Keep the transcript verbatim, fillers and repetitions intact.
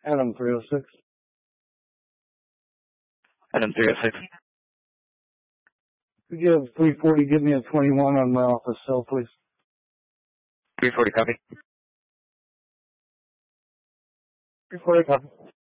Adam three oh six. Adam three oh six. Could you have three forty give me a twenty-one on my office cell, please? three forty copy. three forty copy.